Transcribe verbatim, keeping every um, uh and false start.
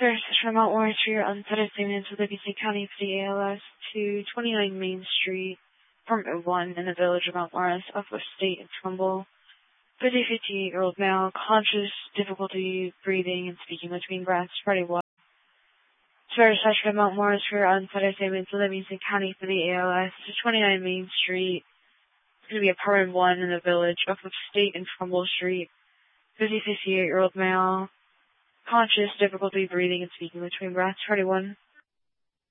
There's from Mount Morris for your unsettled statements with Livingston County for the A L S to twenty-nine Main Street, apartment one in the village of Mount Morris, off of State and Trumbull. fifty, fifty-eight-year-old male, conscious, difficulty breathing and speaking between breaths, Friday one. Spare session of Mount Morris for your unsettled statements with Livingston County for the A L S to twenty-nine Main Street. It's going to be apartment one in the village, off of State and Trumbull Street. fifty, fifty-eight-year-old male, conscious, difficulty breathing and speaking between breaths, Friday one.